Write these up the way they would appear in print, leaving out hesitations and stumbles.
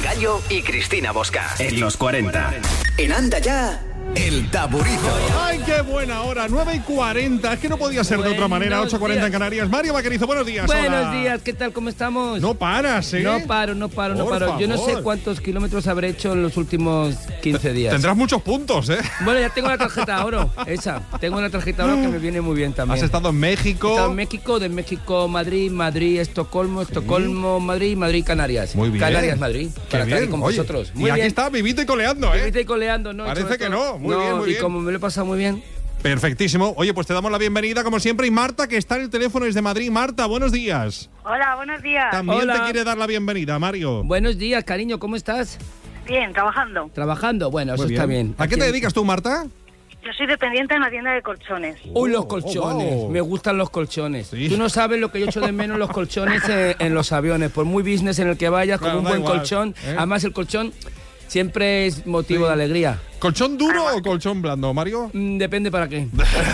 Gallo y Cristina Bosca. En los 40. En Anda Ya, El Taburizo. ¡Ay, qué buena hora! 9:40. Es que no podía ser de otra manera. 8:40 en Canarias. Mario Vaquerizo, buenos días. Buenos días, ¿qué tal? ¿Cómo estamos? No paras, ¿eh? No paro. Yo no sé cuántos kilómetros habré hecho en los últimos 15 días. Tendrás muchos puntos, ¿eh? Bueno, ya tengo la tarjeta oro, esa. Tengo una tarjeta oro que me viene muy bien también. Has estado en México. He estado en México, de México, Madrid, Estocolmo, Madrid, Canarias. Muy bien. Canarias, Madrid. Qué Para bien. estar con Oye, vosotros. Muy bien. Aquí está, vivito y coleando, ¿eh? Vivito y coleando, ¿no? Parece que no. Muy bien. Y como me lo he pasado muy bien. Perfectísimo. Oye, pues te damos la bienvenida, como siempre. Y Marta, que está en el teléfono desde Madrid. Marta, buenos días. Hola, buenos días. También Hola. te quiere dar la bienvenida, Mario. Buenos días, cariño, ¿cómo estás? Bien, trabajando. ¿Trabajando? Bueno, Muy eso está bien. ¿A qué te dedicas tú, Marta? Yo soy dependiente en una tienda de colchones. Uy, los colchones. wow. Me gustan los colchones. Sí. Tú no sabes lo que yo echo de menos los colchones en los aviones. Por muy business en el que vayas, Claro, con un da buen igual, colchón. ¿eh? Además, el colchón siempre es motivo de alegría. ¿Colchón duro o colchón blando, Mario? Depende para qué.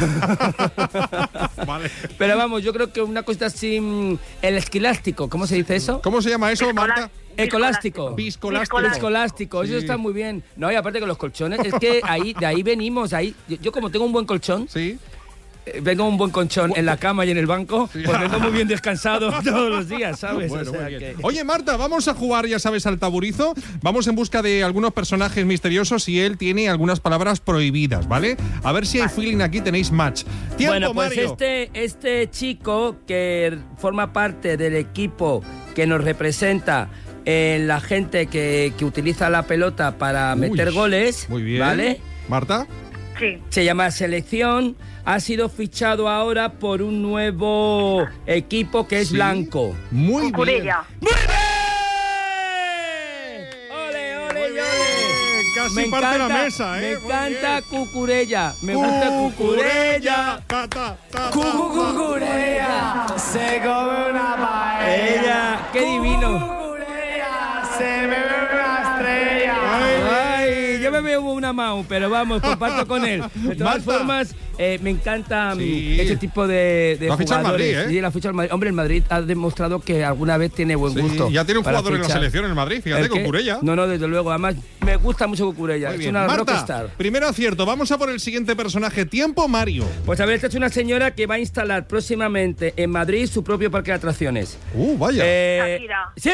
Vale. Pero vamos, yo creo que una cosa así, el esquilástico, ¿cómo se dice eso? ¿Cómo se llama eso, Marta? Ecolástico. Viscolástico. Viscolástico, eso Sí. está muy bien. No, y aparte que los colchones, es que de ahí venimos, yo como tengo un buen colchón, Sí. vengo un buen colchón en la cama y en el banco, pues vengo muy bien descansado todos los días, ¿sabes? Bueno, O sea muy bien. que- Oye, Marta, vamos a jugar, ya sabes, al taburizo. Vamos en busca de algunos personajes misteriosos y él tiene algunas palabras prohibidas, ¿vale? A ver si hay feeling aquí, tenéis match. ¡Tiempo, Bueno, pues Mario! este chico que forma parte del equipo que nos representa en la gente que utiliza la pelota para Uy, meter goles, Muy bien. ¿vale? ¿Marta? Sí. Se llama Selección, ha sido fichado ahora por un nuevo equipo que es Sí. blanco. Muy bien. Cucurella. ¡Muy bien! ¡Ole, ole, Muy bien. ole! Casi parte la mesa, ¿eh? Me Muy encanta bien. Cucurella. Me gusta Cucurella. Ta, ta, ta, ta, Cucurella. Se come una paella. Ella, qué divino. Se bebe una estrella. Ay, yo me veo una Mau, pero vamos, comparto con él. De todas Marta. formas, me encanta Sí. este tipo de Lo ha fichado el jugadores. Madrid, ¿eh? Sí, la ficha el Madrid. Hombre, el Madrid ha demostrado que alguna vez tiene buen Sí, gusto. ya tiene un para jugador en la fichar. selección en el Madrid, fíjate, ¿El qué? Cucurella. No, desde luego. Además, me gusta mucho Cucurella. Muy Es bien. una Marta, rockstar. primero acierto. Vamos a por el siguiente personaje. Tiempo, Mario. Pues a ver, esta es una señora que va a instalar próximamente en Madrid su propio parque de atracciones. Vaya. Shakira. ¡Sí!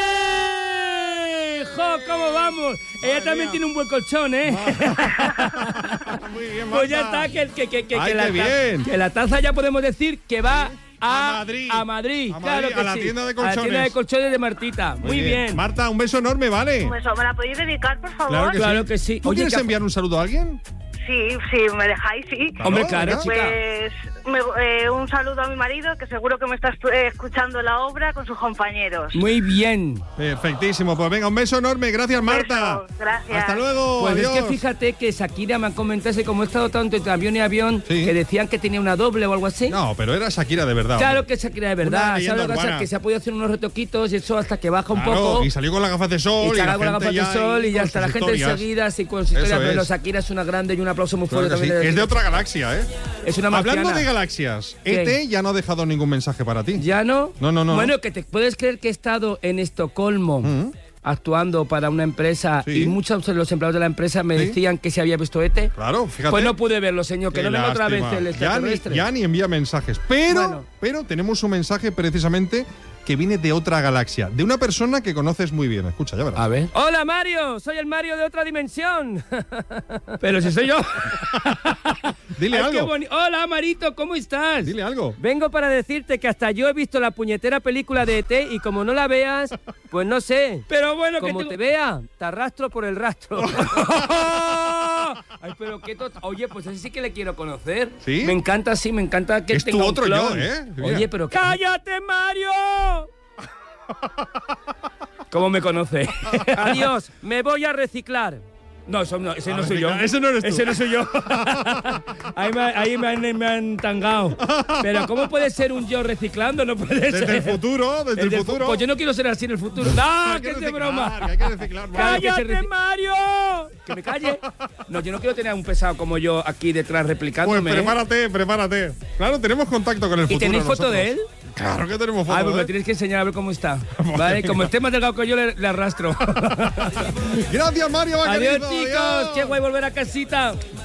¡Jo, cómo vamos! Ella también tiene un buen colchón, ¿eh? Muy bien, Pues ya Marta. está, Ay, qué bien. que la taza ya podemos decir que va A Madrid. A Madrid, A claro Madrid, que a la sí. tienda de A la colchones. tienda de colchones de Martita. Muy bien. Marta, un beso enorme, ¿vale? Pues, ¿me la podéis dedicar, por favor? Claro que Claro sí. que sí. ¿Tú Oye, quieres que- enviar un saludo a alguien? Sí, me dejáis, sí. Hombre, Claro, claro, venga. chica. Pues un saludo a mi marido, que seguro que me está escuchando la obra con sus compañeros. Muy bien. Perfectísimo. Pues venga, un beso enorme. Gracias, Marta. beso, gracias. Hasta luego. Pues Adiós. es que fíjate que Shakira me han comentado, como he estado tanto entre avión y avión, Sí. que decían que tenía una doble o algo así. No, pero era Shakira de verdad. Claro hombre. que Shakira de Una verdad. leyenda ¿Sabes lo que pasa? urbana. Que se ha podido hacer unos retoquitos y eso hasta que baja un Claro, poco. y salió con las gafas de sol. Y salga con la las gente gafas de sol y ya con está la sus gente historias. enseguida así con su historia. Eso Pero es. Shakira es una grande y un aplauso muy Claro fuerte que sí. también. Es de otra galaxia, ¿eh? Es una marciana. Hablando de galaxias, ¿Qué? ET ya no ha dejado ningún mensaje para ti. ¿Ya no? No. Bueno, que te puedes creer que he estado en Estocolmo actuando para una empresa Sí. y muchos de los empleados de la empresa me Sí. decían que se había visto ET. Claro, fíjate. Pues no pude verlo, señor, que Qué no venga otra vez lástima. el extraterrestre. Ya ni envía mensajes. Pero tenemos un mensaje precisamente que viene de otra galaxia, de una persona que conoces muy bien. Escucha, ya verás. A ver. Hola, Mario. Soy el Mario de otra dimensión. Pero si soy yo. Dile Ay, algo. qué Hola, Marito. ¿Cómo estás? Dile algo. Vengo para decirte que hasta yo he visto la puñetera película de ET y como no la veas, pues no sé. Pero bueno, como te vea, te arrastro por el rastro. Ay, pero qué Oye, pues ese sí que le quiero conocer. ¿Sí? Me encanta, sí, me encanta que Es tenga tu un otro clon. yo, ¿eh? Mira. Oye, pero ¡cállate, Mario! ¿Cómo me conoce? Adiós, me voy a reciclar. No, ese no soy yo. Ese no eres tú. Ese no soy yo. ahí me han tangado. Pero ¿cómo puede ser un yo reciclando? No puede ser. Desde el futuro, desde el futuro. Pues yo no quiero ser así en el futuro. ¡No, Hay que es de reciclar, broma! que hay que reciclar. Claro que se ¡Cállate, reci- Mario! ¡Que me calle! No, yo no quiero tener a un pesado como yo aquí detrás Pues replicándome. ¿eh? prepárate. Claro, tenemos contacto con el ¿Y futuro. tenéis foto nosotros. de él? Claro que tenemos foto. Ay, pues me tienes que enseñar a ver cómo está. Vale, como esté más delgado que yo, le arrastro. Gracias, Mario Vaquerizo. Adiós, chicos. Qué guay volver a casita.